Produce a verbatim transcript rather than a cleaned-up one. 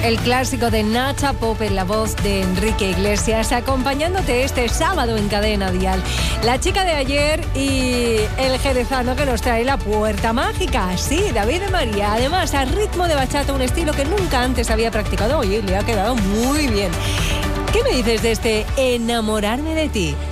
El clásico de Nacha Pop en la voz de Enrique Iglesias, acompañándote este sábado en Cadena Dial. La chica de ayer y el jerezano que nos trae la puerta mágica. Sí, David de María. Además, a ritmo de bachata, un estilo que nunca antes había practicado. Oye, le ha quedado muy bien. ¿Qué me dices de este Enamorarme de ti?